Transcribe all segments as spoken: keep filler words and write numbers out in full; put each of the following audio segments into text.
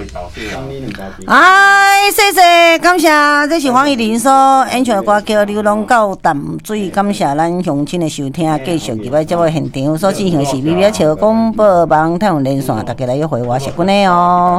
哎，谢谢，感谢，这是黄义玲所演唱的歌叫《流浪到淡水》，感谢咱乡亲的收听，继续入来节目现场所进行的是美美笑广播网太阳连线，大家来约会我是君的哦。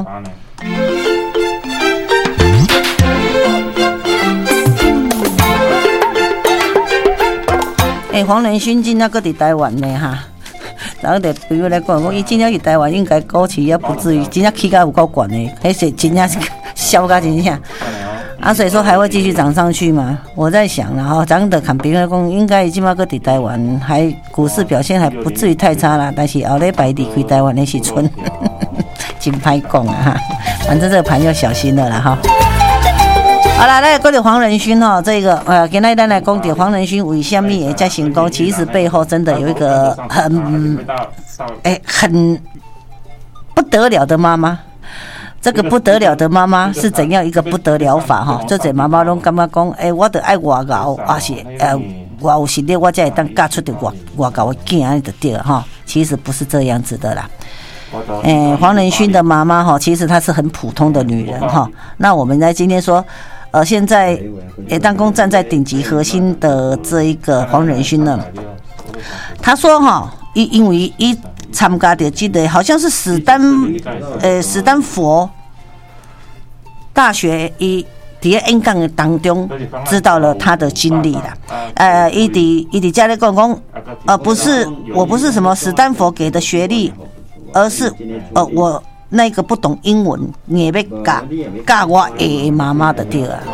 诶、欸，黄仁勋真正搁伫台湾呢哈，然后就朋友来讲，讲伊真正伫台湾应该股市也不至于真正起价有够悬的，迄是真正是烧甲真正。啊，所以说还会继续涨上去嘛？我在想，然后涨的看别人讲，应该今麦搁伫台湾，还股市表现还不至于太差啦。但是后礼拜离开台湾的时阵，真歹讲啊哈。反正这个盘要小心了啦哈。好啦，来讲到黄仁勋哈，这个呃，今天咱来讲到黄仁勋为什么会这成功？其实背后真的有一个很哎、欸、很不得了的妈妈。这个不得了的妈妈是怎样一个不得了法哈？这些妈妈拢感觉讲，哎、欸，我得爱外熬，还是呃外有实力，我才会当嫁出的外外熬的囝安尼就对了哈。其实不是这样子的啦。哎、欸，黄仁勋的妈妈哈，其实她是很普通的女人哈。那我们在今天说。呃，现在也当公站在顶级核心的这一个黄仁勋呢，他说哈，因因为一参加的这个好像是史丹呃史丹佛大学一在演讲的当中知道了他的经历啦，呃，伊伫伊伫家里讲讲，呃，不是我不是什么史丹佛给的学历，而是呃我。那个不懂英文，你也要教教我的妈妈的对啊。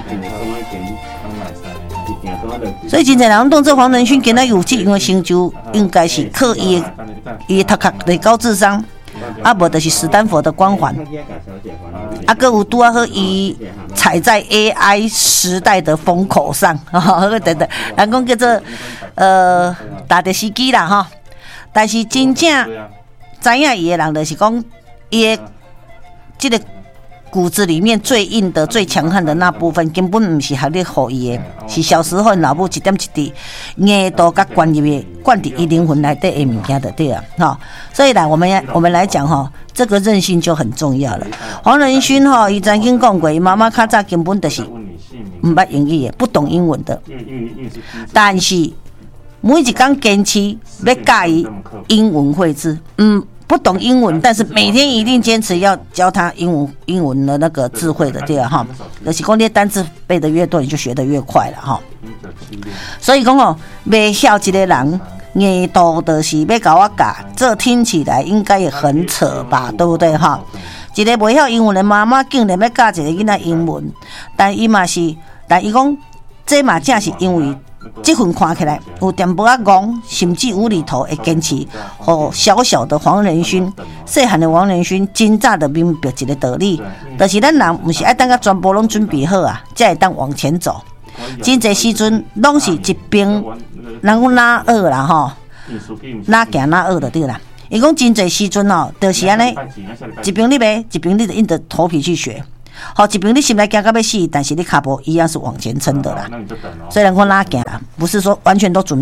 所以真侪人当做黄仁勋今仔有这样的成就，应该是靠伊的伊读壳的高智商，啊无就是史丹佛的光环，啊搁有拄啊好伊踩在 A I 时代的风口上，哈，等等，人讲叫做呃打的时机啦哈，但是真正知影伊的人就是讲。伊的这个骨子里面最硬的、最强悍的那部分，根本不是学历给伊的，是小时候老母一点一滴硬度甲灌入的、灌入伊灵魂内底的物件的对啊，哈。所以来我们我们来讲哈，这个韧性就很重要了。黄仁勋哈，伊曾经讲过，伊妈妈较早根本就是唔捌英语的，不懂英文的，但是每一天坚持要教伊英文会字，嗯。不懂英文，但是每天一定坚持要教他英文英文的那个智慧的对啊哈，就是讲你单字背得越多，你就学得越快了哈。所以讲哦，袂晓一个人硬度就是要教我教，这听起来应该也很扯吧，对不对哈？一个袂晓英文的妈妈竟然要教一个囡仔英文，但伊嘛是，但伊讲这嘛正是因为。这份看起来有点不啊戆，甚至无厘头的坚持，和小小的黄仁勋、细汉的黄仁勋，真早就明白一个道理，就是咱人不是爱等个全部拢准备好啊，才会当往前走。真侪时阵拢是一边，人讲哪学啦吼，哪行哪学就对啦。伊讲真侪时阵哦，就是安尼，一边你买，一边你就硬着头皮去学。好，一边你心内惊到要死，但是你脚步一样是往前撑的啦。虽然讲哪行啦，不是说完全都准